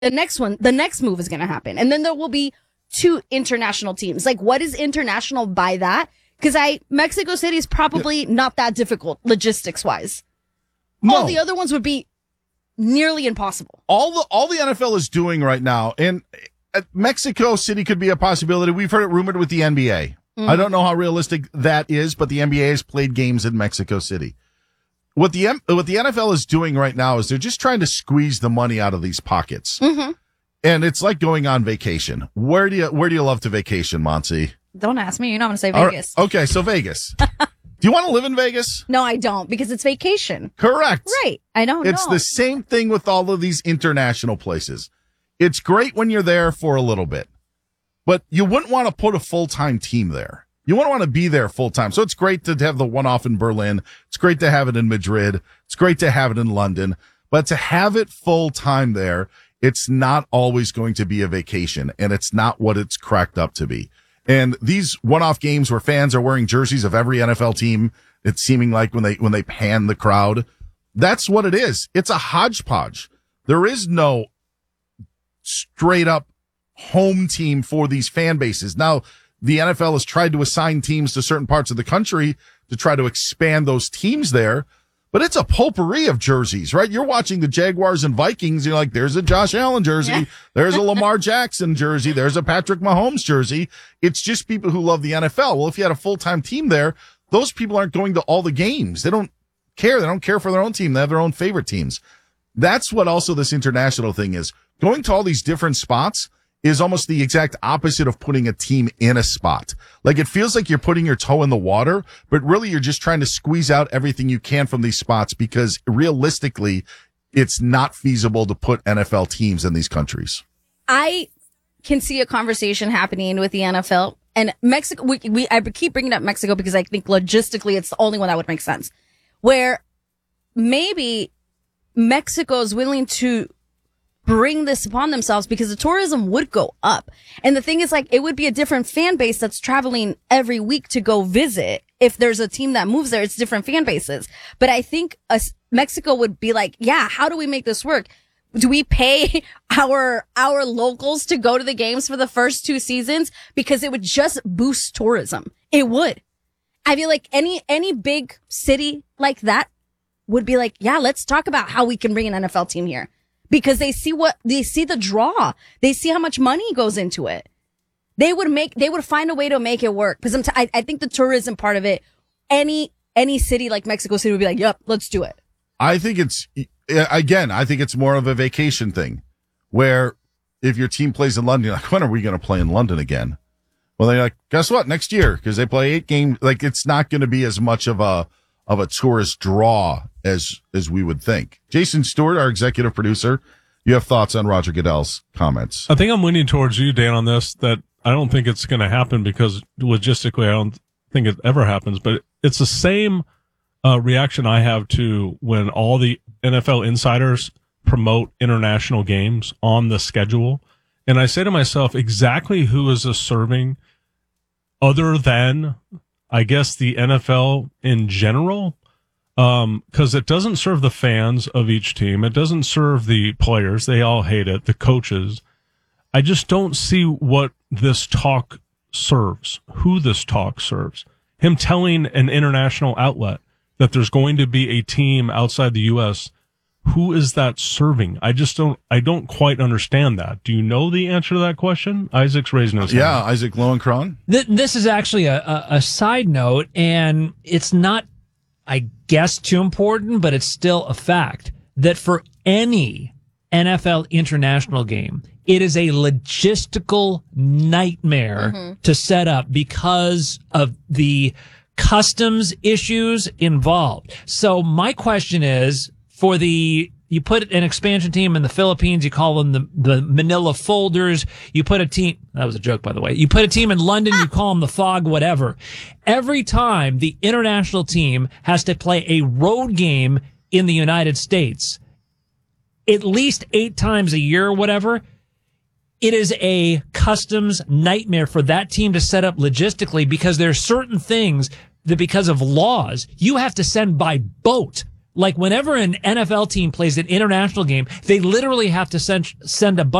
the next move is going to happen. And then there will be 2 international teams. Like, what is international by that? Because Mexico City is probably not that difficult logistics wise. No. All the other ones would be nearly impossible. All the NFL is doing right now, and Mexico City could be a possibility. We've heard it rumored with the NBA. I don't know how realistic that is, but the NBA has played games in Mexico City. What the NFL is doing right now is they're just trying to squeeze the money out of these pockets. Mm-hmm. And it's like going on vacation. Where do you love to vacation, Monty? Don't ask me. You're not going to say Vegas. Right. Okay, so Vegas. Do you want to live in Vegas? No, I don't, because it's vacation. Correct. Right. I don't know. It's the same thing with all of these international places. It's great when you're there for a little bit, but you wouldn't want to put a full-time team there. You wouldn't want to be there full-time. So it's great to have the one-off in Berlin. It's great to have it in Madrid. It's great to have it in London. But to have it full-time there, it's not always going to be a vacation, and it's not what it's cracked up to be. And these one-off games where fans are wearing jerseys of every NFL team, it's seeming like when they pan the crowd, that's what it is. It's a hodgepodge. There is no straight up home team for these fan bases. Now, the NFL has tried to assign teams to certain parts of the country to try to expand those teams there, but it's a potpourri of jerseys, right? You're watching the Jaguars and Vikings. You're like, there's a Josh Allen jersey. There's a Lamar Jackson jersey. There's a Patrick Mahomes jersey. It's just people who love the NFL. Well, if you had a full-time team there, those people aren't going to all the games. They don't care. They don't care for their own team. They have their own favorite teams. That's what also this international thing is. Going to all these different spots is almost the exact opposite of putting a team in a spot. Like, it feels like you're putting your toe in the water, but really you're just trying to squeeze out everything you can from these spots, because realistically, it's not feasible to put NFL teams in these countries. I can see a conversation happening with the NFL and Mexico. I keep bringing up Mexico because I think logistically it's the only one that would make sense, where maybe Mexico is willing to bring this upon themselves because the tourism would go up. And the thing is, like, it would be a different fan base that's traveling every week to go visit. If there's a team that moves there, it's different fan bases. But I think Mexico would be like, yeah, how do we make this work? Do we pay our locals to go to the games for the first 2 seasons? Because it would just boost tourism. It would. I feel like any big city like that would be like, yeah, let's talk about how we can bring an NFL team here. Because they see the draw. They see how much money goes into it. They would find a way to make it work. Because I think the tourism part of it, any city like Mexico City would be like, yep, let's do it. I think it's more of a vacation thing, where if your team plays in London, you're like, when are we going to play in London again? Well, they're like, guess what? Next year, because they play 8 games. Like, it's not going to be as much of a tourist draw as we would think. Jason Stewart, our executive producer, you have thoughts on Roger Goodell's comments? I think I'm leaning towards you, Dan, on this, that I don't think it's going to happen because logistically I don't think it ever happens, but it's the same reaction I have to when all the NFL insiders promote international games on the schedule. And I say to myself, exactly who is this serving other than, I guess, the NFL in general? Because it doesn't serve the fans of each team. It doesn't serve the players. They all hate it. The coaches. I just don't see what this talk serves, who this talk serves. Him telling an international outlet that there's going to be a team outside the U.S., who is that serving? I don't quite understand that. Do you know the answer to that question? Isaac's raising his hand. Yeah, Isaac Lowenkron. This is actually a side note, and it's not, I guess, too important, but it's still a fact that for any NFL international game, it is a logistical nightmare to set up because of the customs issues involved. So my question is, you put an expansion team in the Philippines, you call them the Manila Folders. You put a team, that was a joke, by the way. You put a team in London, you call them the Fog, whatever. Every time the international team has to play a road game in the United States, at least 8 times a year or whatever, it is a customs nightmare for that team to set up logistically, because there are certain things that, because of laws, you have to send by boat Like whenever an NFL team plays an international game, they literally have to send a bunch